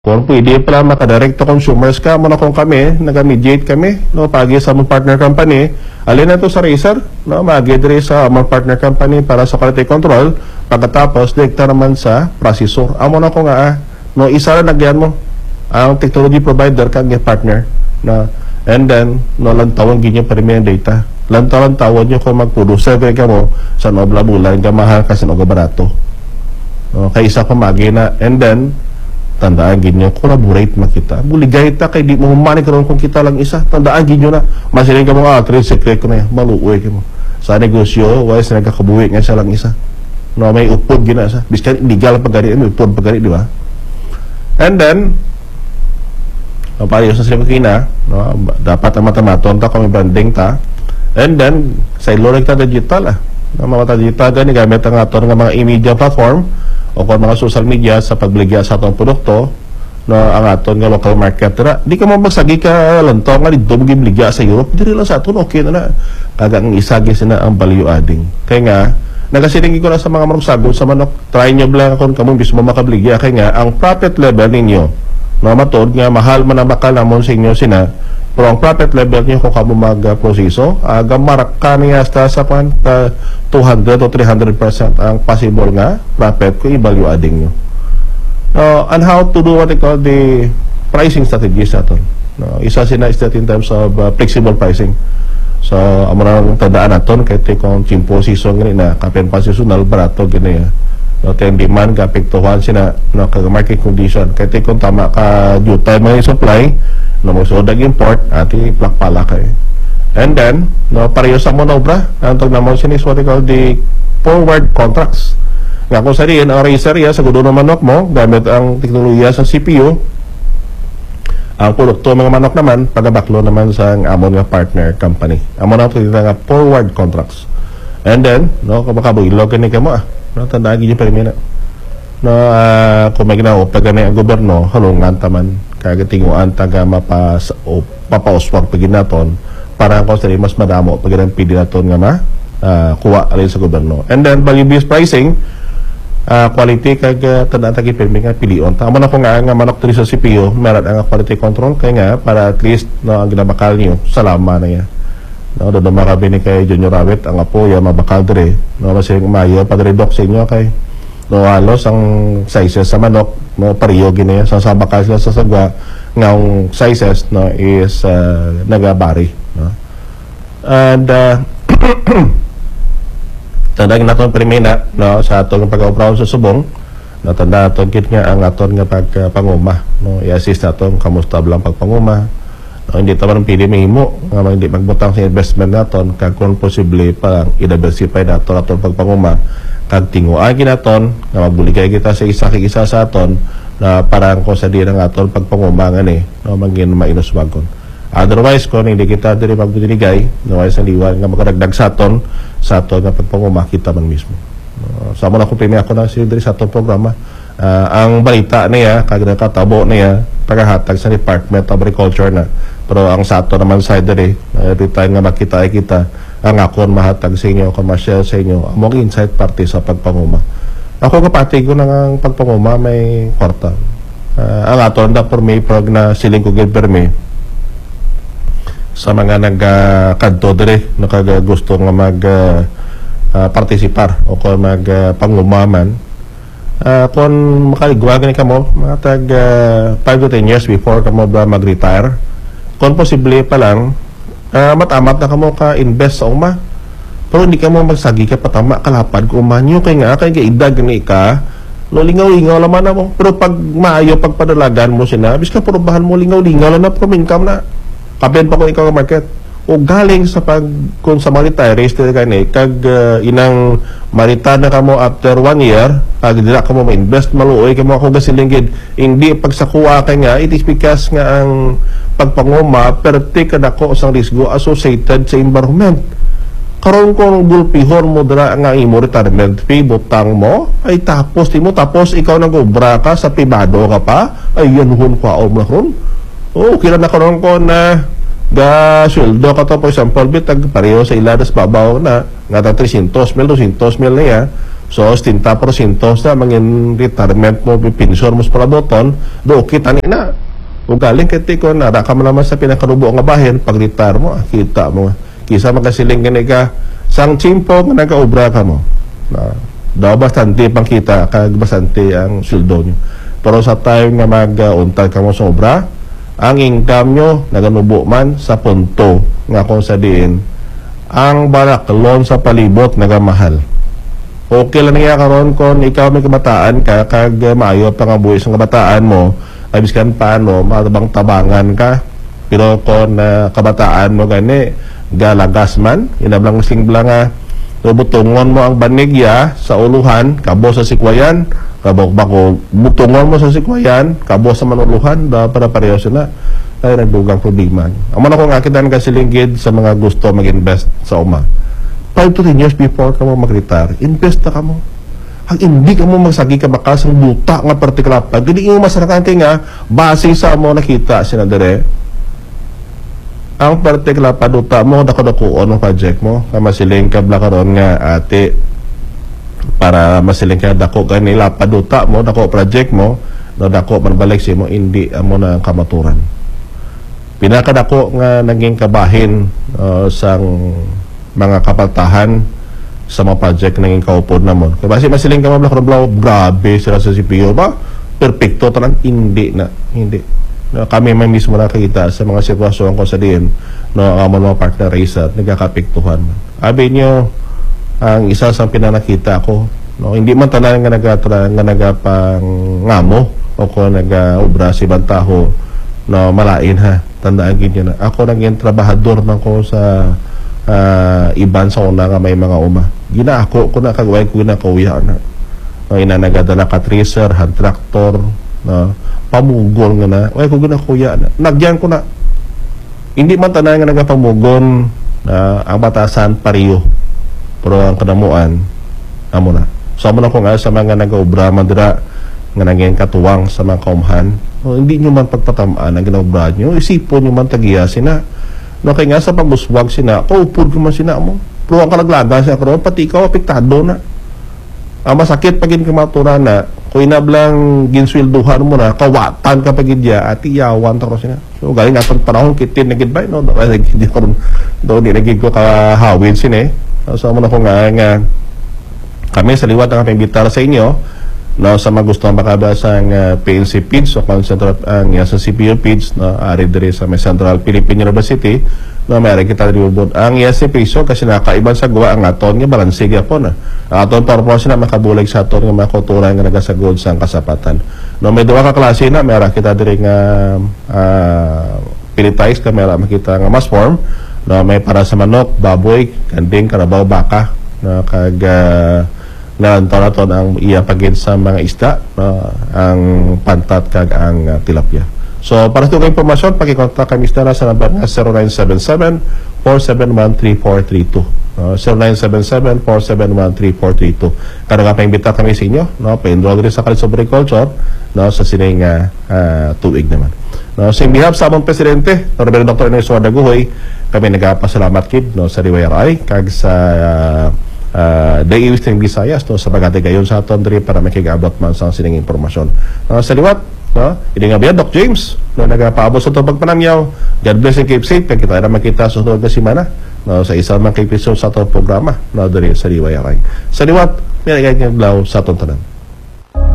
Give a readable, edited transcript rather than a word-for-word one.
Kung pwede pala makadirect to consumers ka, muna kung kami, nag-mediate kami, no, pagi sa among partner company, alin na to sa Razer, no, mag-adre sa among partner company para sa quality control, pagkatapos, direkta naman sa processor. Amo na ko nga, no, isa na nagyan mo, ang technology provider kang partner, na, and then, no, lantawan ganyan pa rin yung data. Lantawan nyo kung mag-producer ka mo, sa nobla bulan, gamahal ka sa noga barato. No, kaya isa pa magi na, and then, tandaan ginyo, collaborate makita. Buligay ta kay di mo humani karon kung kita lang isa. Tandaan ginyo na. Masilin ka mo, trade secret ko na yan. Maluoy ka mo. Sa negosyo, wala sa nagkakabuhi nga siya lang isa. No, may upod gina sa. Biskan illegal pagari, may upod pagari, di ba? And then, pareho sa sila makina, no, dapat ang matamaton ta kung may branding ta. And then, sa ilorek ta digital, mga digital gani gamit ang aton nga mga e-media platform o kung mga social media sa pagbaligya sa atong produkto, no, ang aton nga local market ra. Di ka mo magsagi ka lantong nga dito mo gibligya sa Europe, diri lang sa aton okay na kagang isagi sina ang value adding. Kaya nga nagasiling ko na sa mga magsagol sa manok, try nyo lang kung kamo mismo makabligya. Kaya nga ang profit level ninyo, no, matod nga mahal man ang bakal namon sa inyo sina, pero ang profit level niyo kung kamo mag-proseso, gamarak ka niya hasta sa 200 o 300% ang possible nga profit kung i-value adding nyo. And how to do what they call the pricing strategies natin. Isa sina is that in terms of flexible pricing. So, amo na tandaan natin, kahit kung chimpo season gani na, kapin pa seasonal, barato gani no, ten demand, kapiktuhan sina, no, market condition. Kahit kung tama ka due time may supply, no, magsudag import, ati plakpala kayo. And then, no, pareho sa mo na obra, ang tag naman sinis what they call the forward contracts. Nga kung sa riyan, ang Razer ya, sa gudo ng manok mo, gamit ang teknolohiya sa CPU, ang produkto mga manok naman, pagabaklo naman sa amon nga partner company. Amon na ito nga forward contracts. And then, no, kung makabuilog ka ka mo, no, tandaan ganyan pa rin na. No, kung may ginawa, pagganay ang goberno, halungan taman, kagatinguan taga papauswag paginaton, para kung sari mas madamo pagganang pili naton nga kuha alin sa goberno. And then, value-based pricing, quality kag tandaan tagi pirmi nga pilion. Tama na ko nga manok diri sa CPU, meron ang quality control kay nga para at least no, ang ginabakal niyo salama na ya. No, do makabi ni kay Junior Rawit ang apo ya mabakal diri. No, masing mayo padre doc sa inyo kay no halos ang sizes sa manok no pareho gini sa bakal sila sa sagwa nga ang sizes no is nagabari no. And tandaan natin primena no, sa atong pag-operaw sa subong, natanda natin kit nga ang aton nga pagpanguma no, i-assist natin kamusta lang pagpanguma no, hindi taman pili mahimo nga hindi magbutang sa investment naton kag kung posible pa i-diversify naton aton pagpanguma kag tinguan ginaton nga magbuligay kita sa isa sa aton na parang ko sa di ng aton pagpanguma ngani no, mangin mainuswagon. Otherwise, kung hindi kita diri magbutinigay, no, ay sa liwan nga makadagdag sa aton nga pagpanguma kita man mismo. Sama na kung pini ako na si diri sa aton programa. Ang balita niya, kag nakatabo niya, paghahatag sa Department of Agriculture na. Pero ang sa aton naman side diri, every time nga makita ay kita, ang akon mahatag sa inyo, commercial sa inyo, among inside party sa pagpanguma. Ako kapati ko ng pagpanguma may kwarta. Ang aton da for may prog na siling ko gid permi sa mga nagkadto dire nakagusto nga mag partisipar o kung mag pangumaman kung makaligwa gani kamo mga tag 5 to 10 years before kamo ba mag-retire kung posible pa lang matamat na kamo ka invest sa uma pero hindi kamo magsagi ka patama kalapad ko umanyo kay nga kay idag ni ka no lingaw-lingaw laman na mo pero pag maayo pagpadalagan mo sina biska purubahan mo lingaw-lingaw lang na from income na kaben pa ko ikaw ka market o galing sa pag kung sa mga retirees kani kag inang marita na kamo after 1 year kag dira kamo ma-invest maluoy kamo ako gasilinggid hindi pagsakuha kay nga it is because nga ang pagpanguma perti kadako sang risgo associated sa environment karon kung gulpihon mo dira nga imo retirement fee butang mo ay tapos ikaw nag-obra ka sa pribado ka pa ay yan hun kwaon mo ron. Kila na karon ko na ga sweldo ka to for example bitag pareho sa iladas babaw na nga 300,000 200,000 niya So 70% sa mangin retirement mo pinsyon mo sa paladoton do kita ni na ug galing kay ko na ka man naman sa pinakarubo nga bahin pag retire mo kita mo kisa magasiling gani ka sang chimpo nga nagaobra ka mo na daw bastante pang kita kag bastante ang sweldo nyo pero sa time nga mag-untag ka mo sa obra ang income nyo naganubo man sa punto nga kung sa diin ang barak loan sa palibot nagamahal. Okay lang niya karon kung ikaw may kabataan ka kag maayo pa nga buhis ng kabataan mo abiskan paano matabang tabangan ka pero kung kabataan mo gani galagas man inablang sing blanga butungon mo ang banigya sa uluhan kabo sa sikwayan kabok bako butungon mo sa sikwayan kabo sa manuluhan da para pareho na ay nagdugang problema ang man ako nga kitan kasilinggid sa mga gusto mag-invest sa uma 5 to 10 years before ka mo mag-retire, invest na ka mo. Ang hindi ka mo magsagi ka makasang buta nga particular pag hindi mo masarakan nga base sa mo nakita sinadere ang particular paduta mo dako-dakoon ang project mo kaya masiling ka blakaron nga ate para masiling ka dako kanila paduta mo dako project mo no dako man balik si mo hindi mo na kamaturan pinakadako nga naging kabahin sang mga kapaltahan sa mga project na naging kaupod na mo. Kaya basi masiling ka mablak-rablaw, grabe sila sa CPU ba? Perfecto talang hindi na. Hindi. No, kami may mismo nakita sa mga sitwasyon ko sa diin no, ang mga partner race at nagkakapiktuhan. Abi nyo, ang isa sa pinanakita ko, no, hindi man tanan nga nagapang ngamo o kung nag-ubra si Bantaho no, malain ha. Tandaan ganyan na. Ako naging trabahador man ko sa iban sa una nga may mga uma ginako ko na kagawin ko ginakauya na inanagadala ka tracer hand tractor na pamugol nga na ay ko ginakuya na nagyan ko na hindi man tanan nga nagapamugon ang batasan pariyo pero ang kanamuan amo na so amo na ko nga sa mga nagaobra mandira nga naging katuwang sa mga kaumhan hindi nyo man pagtatamaan ang ginaobra nyo isipon nyo man tagiyasin na no kay nga sa paguswag sina kaupod ko man sina mo pero ang kalaglaga siya karon pati ikaw apektado na ang masakit pagin kamaturan na kung inablang ginswelduhan mo na kawatan ka pagidya at iyawan ta ko sina so galing atong panahon kitin na gid bay no hindi karon do di nagig ko kahawin sina so amo na ko nga kami sa liwat ang pimbitar sa inyo no sa mga gusto makaba sa PNC PIDS o Central ang sa CPU PIDS no ari diri sa may Central Philippine University no mayroon kita ribod ang si piso kasi nakaiban sa gawa ang aton nga balanse gyapon aton purpose na makabulig sa aton nga makuturan nga nagasagod sa kasapatan no may duha ka klase na mayroon kita diri nga pilitize ka mayroon makita nga mass form no may para sa manok baboy kanding karabaw baka no kag nalantaw ang iya pagid sa mga isda ang pantat kag ang tilapia. So para sa itong impormasyon pakikontak kami sa number na 0977-471-3432 0977-471-3432 kada nga paimbita kami sa inyo no pa-enroll rin sa College of Agriculture no sa sining tuig naman no sa behalf sa among presidente Reverend Dr. Ernesto Daguhoy kami nagapasalamat kid no sa RYRI kag sa Day Eastern Visayas no, sa bagate gayon sa aton diri para makigabot man sa sining impormasyon. Sa liwat, no, ini nga biya Doc James no nagapaabot sa itong pagpanangyaw. God bless and keep safe kag kita na makita sa sunod na semana no, sa isang mga episode sa atong programa no, diri sa RYRI. Sa liwat, may nagagablaw sa aton tanan.